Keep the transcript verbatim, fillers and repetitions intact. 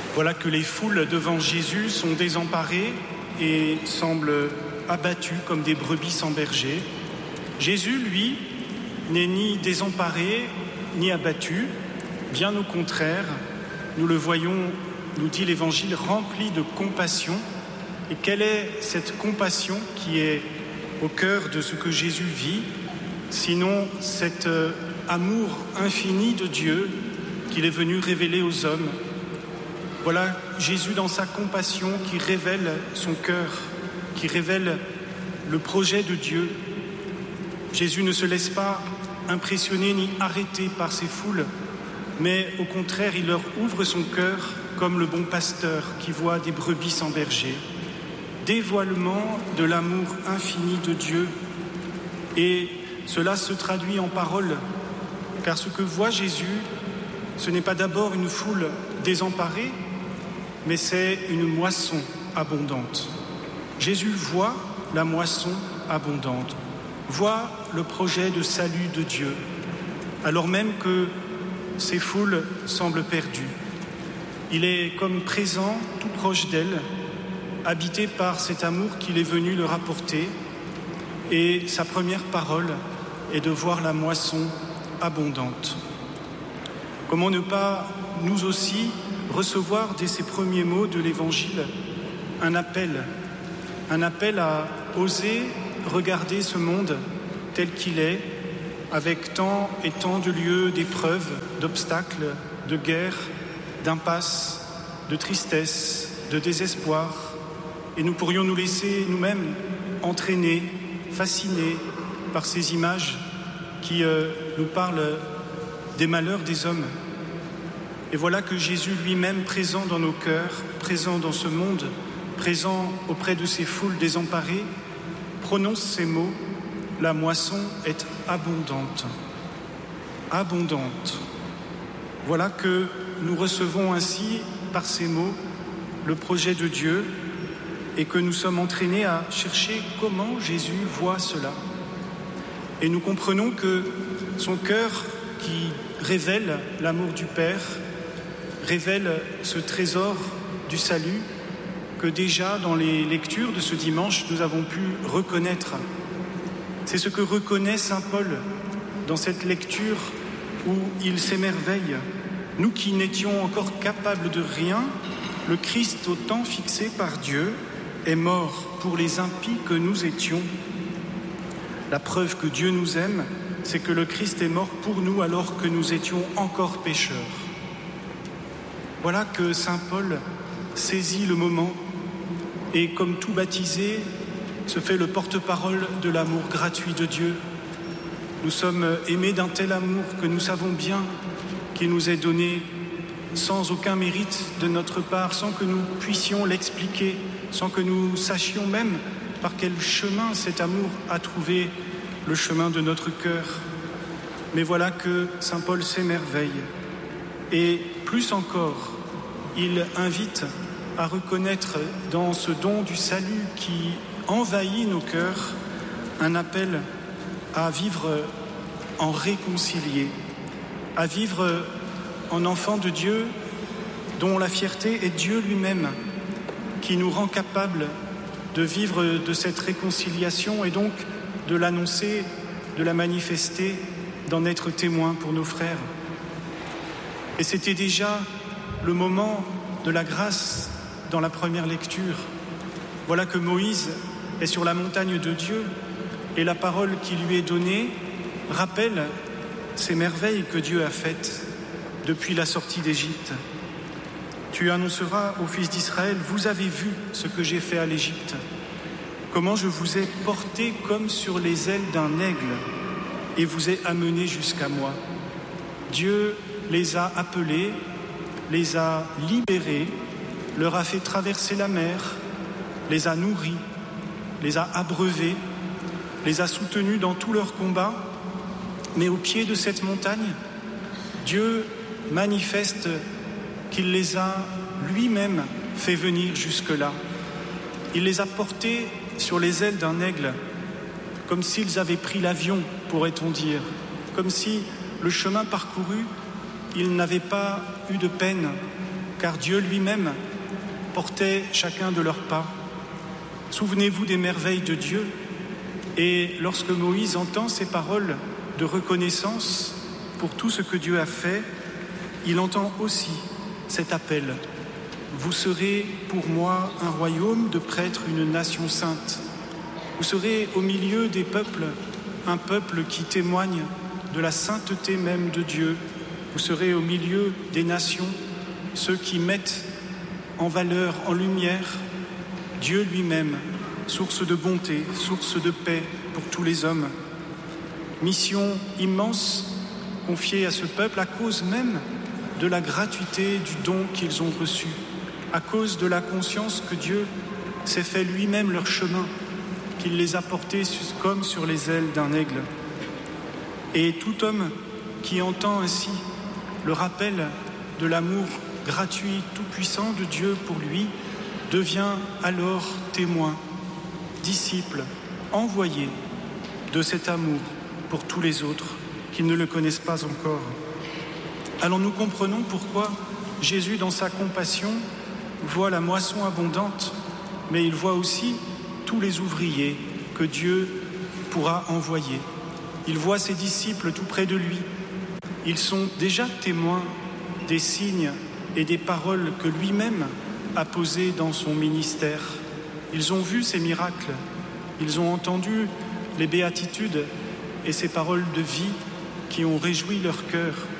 Voilà que les foules devant Jésus sont désemparées et semblent abattues comme des brebis sans berger. Jésus, lui, n'est ni désemparé ni abattu, bien au contraire, nous le voyons, nous dit l'Évangile, rempli de compassion. Et quelle est cette compassion qui est au cœur de ce que Jésus vit, sinon cet amour infini de Dieu qu'il est venu révéler aux hommes. Voilà Jésus dans sa compassion qui révèle son cœur, qui révèle le projet de Dieu. Jésus ne se laisse pas impressionner ni arrêter par ces foules, mais au contraire, il leur ouvre son cœur comme le bon pasteur qui voit des brebis sans berger. Dévoilement de l'amour infini de Dieu. Et cela se traduit en paroles, car ce que voit Jésus, ce n'est pas d'abord une foule désemparée, mais c'est une moisson abondante. Jésus voit la moisson abondante, voit le projet de salut de Dieu, alors même que ces foules semblent perdues. Il est comme présent, tout proche d'elles, habité par cet amour qu'il est venu leur apporter, et sa première parole est de voir la moisson abondante. Comment ne pas, nous aussi, recevoir dès ces premiers mots de l'Évangile un appel, un appel à oser regarder ce monde tel qu'il est, avec tant et tant de lieux d'épreuves, d'obstacles, de guerres, d'impasses, de tristesse, de désespoir. Et nous pourrions nous laisser nous-mêmes entraîner, fascinés par ces images qui euh, nous parlent des malheurs des hommes. Et voilà que Jésus lui-même, présent dans nos cœurs, présent dans ce monde, présent auprès de ces foules désemparées, prononce ces mots: la moisson est abondante. Abondante. Voilà que nous recevons ainsi, par ces mots, le projet de Dieu, et que nous sommes entraînés à chercher comment Jésus voit cela. Et nous comprenons que son cœur, qui révèle l'amour du Père, révèle ce trésor du salut que déjà dans les lectures de ce dimanche nous avons pu reconnaître. C'est ce que reconnaît saint Paul dans cette lecture où il s'émerveille. Nous qui n'étions encore capables de rien, le Christ au temps fixé par Dieu est mort pour les impies que nous étions. La preuve que Dieu nous aime, c'est que le Christ est mort pour nous alors que nous étions encore pécheurs. Voilà que saint Paul saisit le moment et, comme tout baptisé, se fait le porte-parole de l'amour gratuit de Dieu. Nous sommes aimés d'un tel amour que nous savons bien qu'il nous est donné sans aucun mérite de notre part, sans que nous puissions l'expliquer, sans que nous sachions même par quel chemin cet amour a trouvé le chemin de notre cœur. Mais voilà que saint Paul s'émerveille. Et plus encore, il invite à reconnaître dans ce don du salut qui envahit nos cœurs un appel à vivre en réconcilié, à vivre en enfant de Dieu dont la fierté est Dieu lui-même, qui nous rend capables de vivre de cette réconciliation et donc de l'annoncer, de la manifester, d'en être témoin pour nos frères. Et c'était déjà le moment de la grâce dans la première lecture. Voilà que Moïse est sur la montagne de Dieu et la parole qui lui est donnée rappelle ces merveilles que Dieu a faites depuis la sortie d'Égypte. Tu annonceras aux fils d'Israël: vous avez vu ce que j'ai fait à l'Égypte, comment je vous ai porté comme sur les ailes d'un aigle et vous ai amenés jusqu'à moi. Dieu les a appelés, les a libérés, leur a fait traverser la mer, les a nourris, les a abreuvés, les a soutenus dans tous leurs combats. Mais au pied de cette montagne, Dieu manifeste qu'il les a lui-même fait venir jusque-là. Il les a portés sur les ailes d'un aigle, comme s'ils avaient pris l'avion, pourrait-on dire, comme si le chemin parcouru, ils n'avaient pas eu de peine, car Dieu lui-même portait chacun de leurs pas. Souvenez-vous des merveilles de Dieu, et lorsque Moïse entend ces paroles de reconnaissance pour tout ce que Dieu a fait, il entend aussi cet appel. Vous serez pour moi un royaume de prêtres, une nation sainte. Vous serez au milieu des peuples, un peuple qui témoigne de la sainteté même de Dieu. Vous serez au milieu des nations, ceux qui mettent en valeur, en lumière, Dieu lui-même, source de bonté, source de paix pour tous les hommes. Mission immense confiée à ce peuple à cause même de la gratuité du don qu'ils ont reçu, à cause de la conscience que Dieu s'est fait lui-même leur chemin, qu'il les a portés comme sur les ailes d'un aigle. Et tout homme qui entend ainsi le rappel de l'amour gratuit, tout-puissant de Dieu pour lui, devient alors témoin, disciple, envoyé de cet amour pour tous les autres qui ne le connaissent pas encore. Alors nous comprenons pourquoi Jésus, dans sa compassion, voit la moisson abondante, mais il voit aussi tous les ouvriers que Dieu pourra envoyer. Il voit ses disciples tout près de lui. Ils sont déjà témoins des signes et des paroles que lui-même a posées dans son ministère. Ils ont vu ces miracles, ils ont entendu les béatitudes et ces paroles de vie qui ont réjoui leur cœur.